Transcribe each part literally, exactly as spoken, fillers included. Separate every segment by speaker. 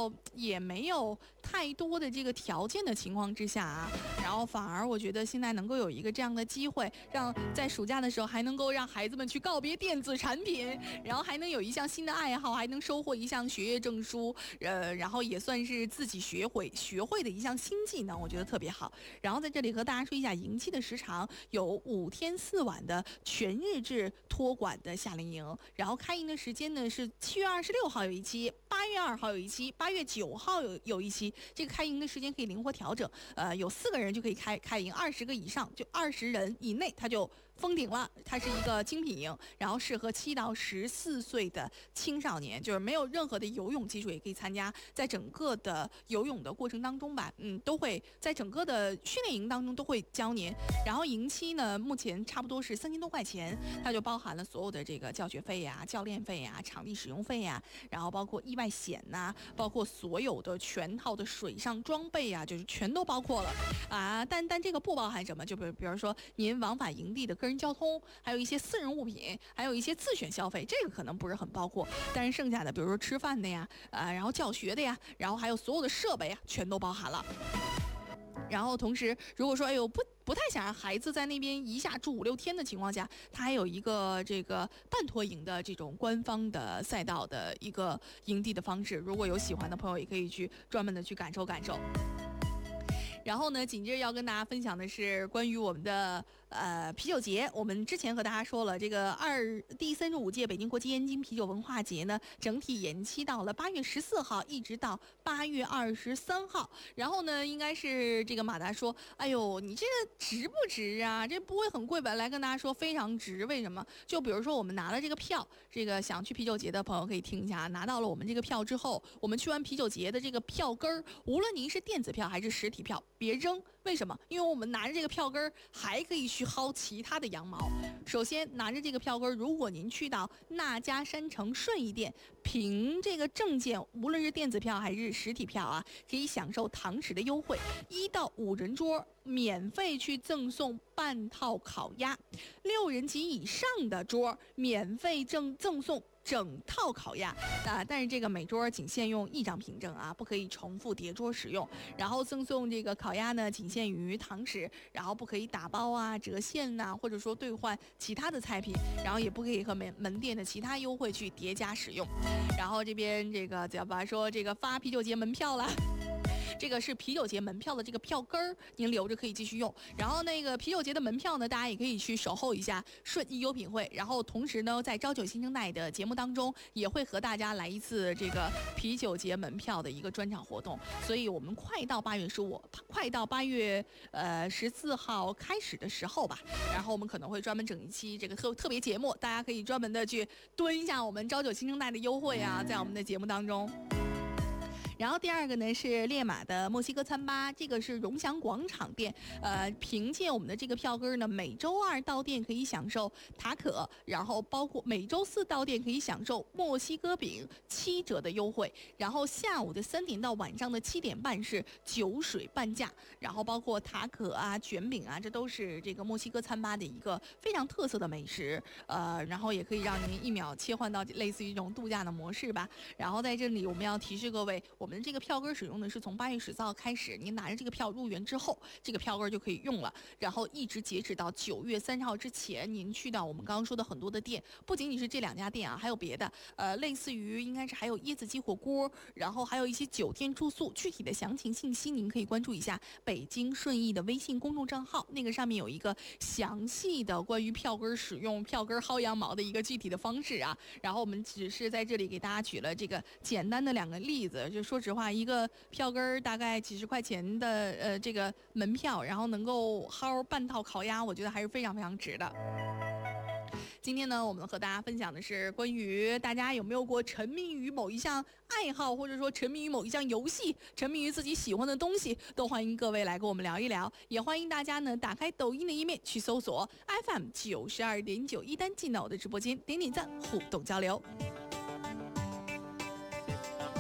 Speaker 1: 校也没有太多的这个条件的情况之下啊，然后反而我觉得现在能够有一个这样的机会，让在暑假的时候还能够让孩子们去告别电子产品，然后还能有一项新的爱好，还能收获一项学业证书，呃，然后也算是自己学会学会的一项新技能，我觉得特别好。然后在这里和大家说一下，营期的时长有五天四晚的全日制托管的夏令营，然后开营的时间呢是七月二十六号有一期，八月二号有一期，八月九号有有一期。这个开营的时间可以灵活调整，呃，有四个人就可以开开营，二十个以上就二十人以内他就封顶了。它是一个精品营，然后适合七到十四岁的青少年，就是没有任何的游泳基础也可以参加。在整个的游泳的过程当中吧，嗯，都会在整个的训练营当中都会教您。然后营期呢，目前差不多是三千多块钱，它就包含了所有的这个教学费呀、教练费呀、场地使用费呀，然后包括意外险呐、啊，包括所有的全套的水上装备啊，就是全都包括了啊。但但这个不包含什么？就比如比如说您往返营地的个人交通，还有一些私人物品，还有一些自选消费，这个可能不是很包括。但是剩下的，比如说吃饭的呀，啊，然后教学的呀，然后还有所有的设备啊，全都包含了。然后同时，如果说哎呦不不太想让孩子在那边一下住五六天的情况下，他还有一个这个半托营的这种官方的赛道的一个营地的方式。如果有喜欢的朋友，也可以去专门的去感受感受。然后呢，紧接着要跟大家分享的是关于我们的呃啤酒节。我们之前和大家说了，这个二第三十五届北京国际燕京啤酒文化节呢，整体延期到了八月十四号，一直到八月二十三号。然后呢，应该是这个马达说，哎呦，你这个值不值啊？这不会很贵吧？来跟大家说，非常值。为什么？就比如说我们拿了这个票，这个想去啤酒节的朋友可以听一下，拿到了我们这个票之后，我们去完啤酒节的这个票根儿，无论您是电子票还是实体票，别扔。为什么？因为我们拿着这个票根还可以去薅其他的羊毛。首先拿着这个票根，如果您去到那家山城顺义店，凭这个证件，无论是电子票还是实体票啊，可以享受堂食的优惠，一到五人桌免费去赠送半套烤鸭，六人及以上的桌免费赠赠送整套烤鸭啊，但是这个每桌仅限用一张凭证啊，不可以重复叠桌使用。然后赠送这个烤鸭呢，仅限于堂食，然后不可以打包啊、折现呐、啊，或者说兑换其他的菜品，然后也不可以和门门店的其他优惠去叠加使用。然后这边这个叫吧说这个发啤酒节门票了。这个是啤酒节门票的这个票根儿，您留着可以继续用。然后那个啤酒节的门票呢，大家也可以去守候一下顺义优品会。然后同时呢，在朝九新生代的节目当中，也会和大家来一次这个啤酒节门票的一个专场活动。所以我们快到八月十五，快到八月呃十四号开始的时候吧，然后我们可能会专门整一期这个特特别节目，大家可以专门的去蹲一下我们朝九新生代的优惠啊，在我们的节目当中。然后第二个呢是烈马的墨西哥餐吧，这个是荣祥广场店，呃，凭借我们的这个票根呢，每周二到店可以享受塔可，然后包括每周四到店可以享受墨西哥饼七折的优惠，然后下午的三点到晚上的七点半是酒水半价，然后包括塔可啊、卷饼啊，这都是这个墨西哥餐吧的一个非常特色的美食，呃，然后也可以让您一秒切换到类似于一种度假的模式吧。然后在这里我们要提示各位，我们这个票根使用的是从八月十四号开始，您拿着这个票入园之后，这个票根就可以用了，然后一直截止到九月三十号之前，您去到我们刚刚说的很多的店，不仅仅是这两家店啊，还有别的，呃，类似于应该是还有椰子鸡火锅，然后还有一些酒店住宿，具体的详情信息您可以关注一下北京顺义的微信公众账号，那个上面有一个详细的关于票根使用、票根薅羊毛的一个具体的方式啊。然后我们只是在这里给大家举了这个简单的两个例子，就说实话，一个票根大概几十块钱的呃这个门票，然后能够薅半套烤鸭，我觉得还是非常非常值的。今天呢，我们和大家分享的是关于大家有没有过沉迷于某一项爱好，或者说沉迷于某一项游戏，沉迷于自己喜欢的东西，都欢迎各位来跟我们聊一聊。也欢迎大家呢打开抖音的一面去搜索 F M 九十二点九一单进到我的直播间，点点赞，互动交流。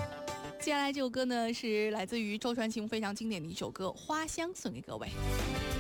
Speaker 1: 接下来这首歌呢是来自于周传雄非常经典的一首歌《花香》，送给各位。